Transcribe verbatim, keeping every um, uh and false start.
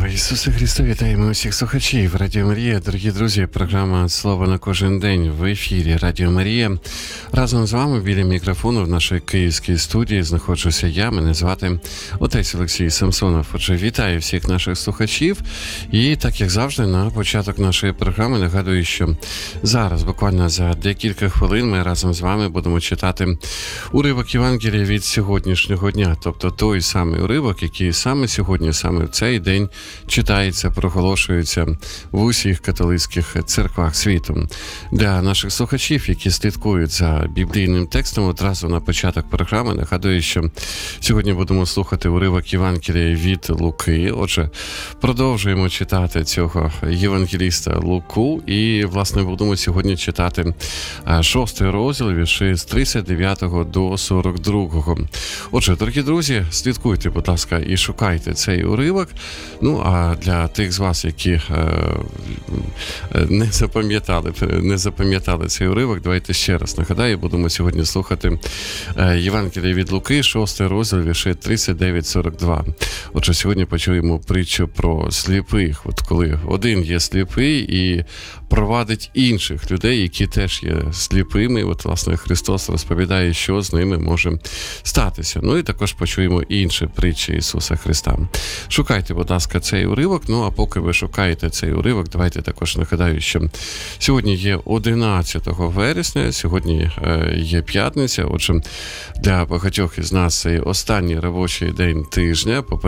Ісусе Христе, вітаємо усіх слухачів Радіо Марія. Дорогі друзі, програма «Слово на кожен день» в ефірі Радіо Марія. Разом з вами біля мікрофону в нашій київській студії знаходжуся я, мене звати отець Олексій Самсонов. Отже, вітаю всіх наших слухачів. І так, як завжди, на початок нашої програми нагадую, що зараз, буквально за декілька хвилин, ми разом з вами будемо читати уривок Євангелія від сьогоднішнього дня. Тобто той самий уривок, який саме сьогодні, саме в цей день читається, проголошується в усіх католицьких церквах світу. Для наших слухачів, які слідкують за біблійним текстом, одразу на початок програми нагадую, що сьогодні будемо слухати уривок Євангелія від Луки. Отже, продовжуємо читати цього євангеліста Луку і, власне, будемо сьогодні читати шостий розділ, вірші з тридцять дев'ятого до сорок другого. Отже, дорогі друзі, слідкуйте, будь ласка, і шукайте цей уривок. Ну, а для тих з вас, які е, не запам'ятали, не запам'ятали цей уривок, давайте ще раз нагадаю, будемо сьогодні слухати е, Євангелія від Луки, шостий розділ, вірші тридцять дев'ять сорок два. Отже, сьогодні почуємо притчу про сліпих. От коли один є сліпий і провадить інших людей, які теж є сліпими, от, власне, Христос розповідає, що з ними може статися. Ну і також почуємо інші притчі Ісуса Христа. Шукайте, будь ласка, цей уривок. Ну, а поки ви шукаєте цей уривок, давайте також нагадаю, що сьогодні є одинадцятого вересня, сьогодні е, є п'ятниця. Отже, для багатьох із нас це останній робочий день тижня.